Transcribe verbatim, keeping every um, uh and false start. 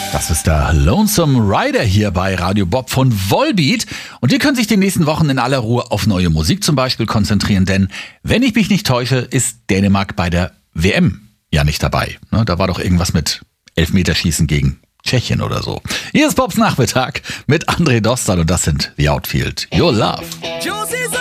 Das ist der Lonesome Rider hier bei Radio Bob von Volbeat. Und ihr könnt sich die nächsten Wochen in aller Ruhe auf neue Musik zum Beispiel konzentrieren, denn wenn ich mich nicht täusche, ist Dänemark bei der W M ja nicht dabei. Ne, da war doch irgendwas mit Elfmeterschießen gegen Tschechien oder so. Hier ist Bobs Nachmittag mit André Dostal und das sind The Outfield. Your Love.